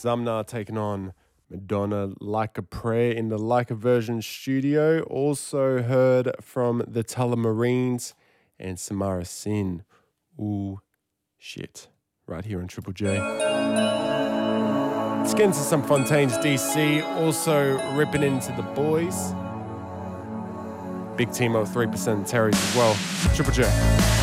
Sumner taking on Madonna, Like a Prayer in the Like a Version studio. Also heard from the Tullamarines and Samara Sin. Ooh, shit. Right here on Triple J. Let's get into some Fontaines DC. Also ripping into the boys. Big team of 3% Terry's as well. Triple J.